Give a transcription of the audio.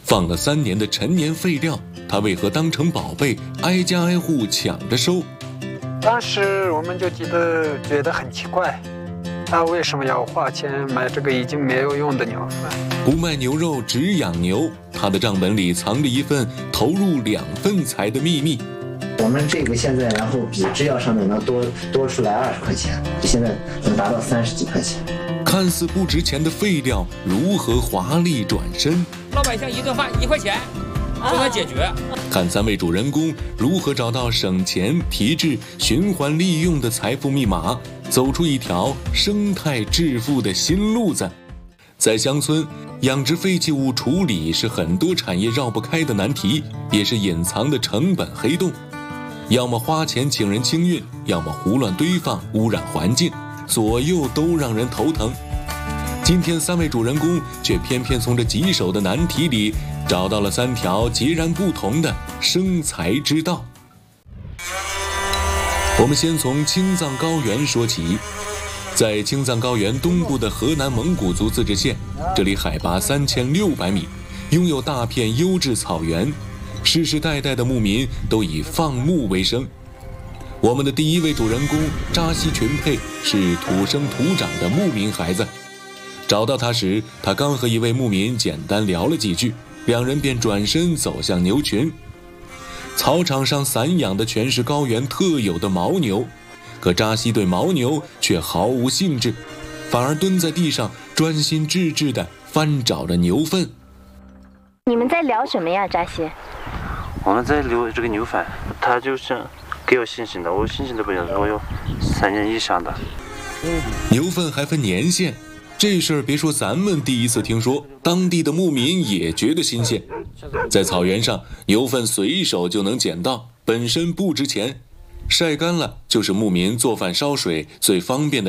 放了3年的陈年废料，他为何当成宝贝，挨家挨户抢着收？ 当时我们就觉得很奇怪，他为什么要花钱买这个已经没有用的牛粪？ 不卖牛肉，只养牛，他的账本里藏着一份投入2份财的秘密。 我们这个现在，然后比制药上面能多出来20块钱，现在能达到30几块钱。 看似不值钱的废料，如何华丽转身？ 老百姓一顿饭1块钱就能解决。 看3位主人公如何找到省钱、提质、循环利用的财富密码，走出一条生态致富的新路子。在乡村，养殖废弃物处理是很多产业绕不开的难题，也是隐藏的成本黑洞。要么花钱请人清运，要么胡乱堆放，污染环境，左右都让人头疼。今天3位主人公却偏偏从这棘手的难题里找到了3条截然不同的生财之道。我们先从青藏高原说起。在青藏高原东部的河南蒙古族自治县，这里海拔3600米，拥有大片优质草原，世世代代的牧民都以放牧为生。我们的第1位主人公扎西群佩是土生土长的牧民孩子。找到他时，他刚和一位牧民简单聊了几句，2人便转身走向牛群。草场上散养的全是高原特有的牦牛，可扎西对牦牛却毫无兴致，反而蹲在地上专心致志地翻找着牛粪。 你们在聊什么呀，扎西？ 我们在聊这个牛粪，他就是给我信心的，我信心都不要，我有3年以上的。 牛粪还分年限，这事儿别说咱们第一次听说，当地的牧民也觉得新鲜。在草原上，牛粪随手就能捡到，本身不值钱，晒干了就是牧民做饭烧水最方便的